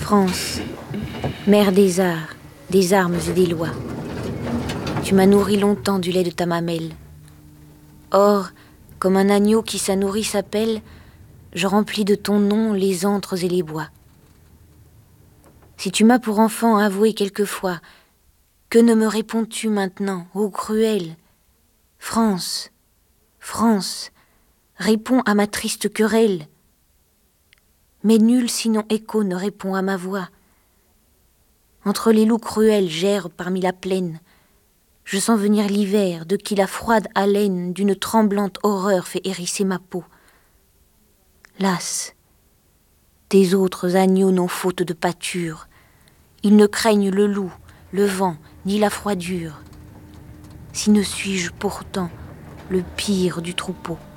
France, mère des arts, des armes et des lois, tu m'as nourri longtemps du lait de ta mamelle. Or, comme un agneau qui sa nourrice appelle, je remplis de ton nom les antres et les bois. Si tu m'as pour enfant avoué quelquefois, que ne me réponds-tu maintenant, ô cruelle? France, France, réponds à ma triste querelle. Mais nul sinon écho ne répond à ma voix. Entre les loups cruels j'erre parmi la plaine. Je sens venir l'hiver, de qui la froide haleine d'une tremblante horreur fait hérisser ma peau. Las, tes autres agneaux n'ont faute de pâture. Ils ne craignent le loup, le vent, ni la froidure. Si ne suis-je pourtant le pire du troupeau?